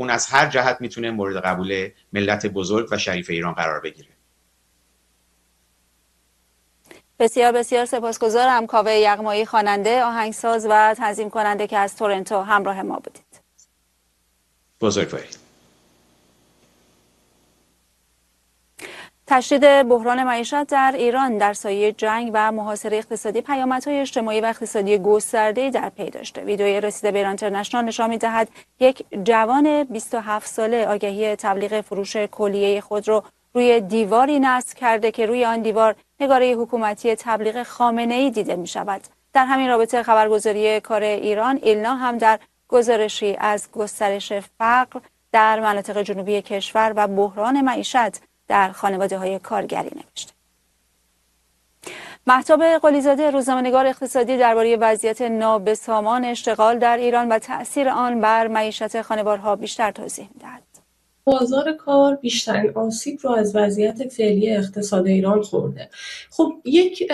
اون از هر جهت میتونه مورد قبول ملت بزرگ و شریف ایران قرار بگیره. بسیار بسیار سپاسگزارم. کاوه یغمایی، خواننده، آهنگساز و تنظیم کننده که از تورنتو همراه ما بودید. بزرگوارید. تشدید بحران معیشت در ایران در سایه جنگ و محاصره اقتصادی پیامدهای اجتماعی و اقتصادی گسترده‌ای در پی داشته. ویدئوی رسیده به ایران اینترنشنال نشان می‌دهد یک جوان 27 ساله آگهی تبلیغ فروش کلیه خود را روی دیواری نصب کرده که روی آن دیوار نگاره حکومتی تبلیغ خامنه‌ای دیده می‌شود. در همین رابطه خبرگزاری کار ایران ایلنا هم در گزارشی از گسترش فقر در مناطق جنوبی کشور و بحران معیشت در خانواده‌های کارگری نوشته. مهتاب قلیزاده، روزنامه‌نگار اقتصادی، درباره وضعیت نابسامان اشتغال در ایران و تأثیر آن بر معیشت خانوارها بیشتر توضیح می‌دهد. بازار کار بیشترین آسیب رو از وضعیت فعلی اقتصاد ایران خورده. خب یک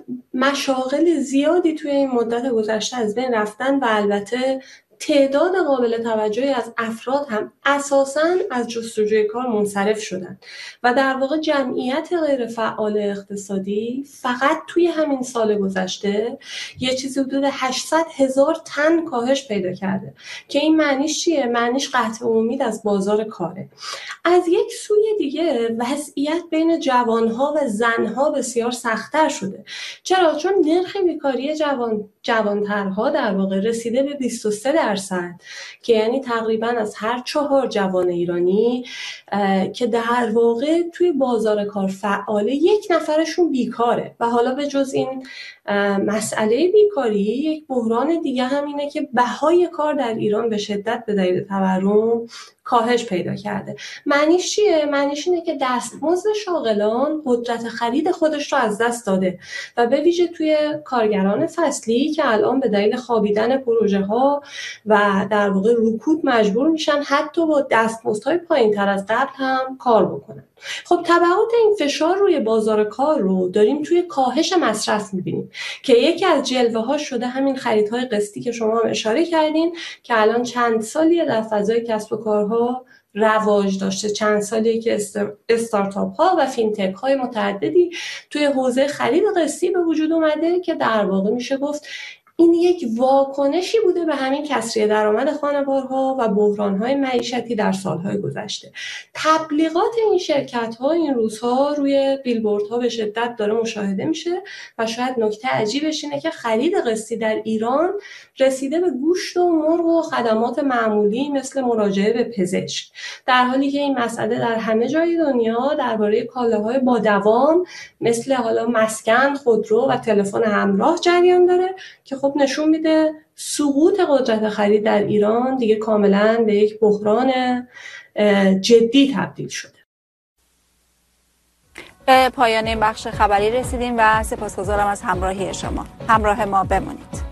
مشاغل زیادی توی این مدت گذشته از بین رفتن و البته تعداد قابل توجهی از افراد هم اساساً از جستجوی کار منصرف شدن و در واقع جمعیت غیر فعال اقتصادی فقط توی همین سال گذشته یه چیزی حدود 800,000 تن کاهش پیدا کرده که این معنیش چیه؟ معنیش قطع امید از بازار کاره. از یک سوی دیگه وضعیت بین جوانها و زنها بسیار سخت‌تر شده. چرا؟ چون نرخ بیکاری جوانترها در واقع رسیده به 23%، که یعنی تقریبا از هر 4 جوان ایرانی که در واقع توی بازار کار فعاله 1 نفرشون بیکاره. و حالا به جز این مسئله بیکاری، یک بحران دیگه هم اینه که بهای کار در ایران به شدت به دلیل تورم کاهش پیدا کرده. معنیش چیه؟ معنیش اینه که دستمزد شاغلان قدرت خرید خودش رو از دست داده و به ویژه توی کارگران فصلی که الان به دلیل خوابیدن پروژه ها و در واقع رکود مجبور میشن حتی با دستمزدهای پایین‌تر از قبل هم کار بکنن. خب تبعات این فشار روی بازار کار رو داریم توی کاهش مصرف می‌بینیم که یکی از جلوه‌ها شده همین خریدهای قسطی که شما هم اشاره کردین که الان چند سالیه در فضای کسب و کارها رواج داشته، چند سالیه که استارتاپ ها و فینتک های متعددی توی حوزه خرید قسطی به وجود اومده که در واقع میشه گفت این یک واکنشی بوده به همین کسری درآمد خانوارها و بحران‌های معیشتی در سالهای گذشته. تبلیغات این شرکت‌ها این روزها روی بیلبوردها به شدت داره مشاهده میشه و شاید نکته عجیبش اینه که خرید قسطی در ایران رسیده به گوشت و مرغ و خدمات معمولی مثل مراجعه به پزشک، در حالی که این مسئله در همه جای دنیا درباره کالاهای با دوام مثل حالا مسکن، خودرو و تلفن همراه جریان داره که خب نشون میده سقوط قدرت خرید در ایران دیگه کاملا به یک بحران جدی تبدیل شده. به پایان این بخش خبری رسیدیم و سپاسگزارم از همراهی شما. همراه ما بمونید.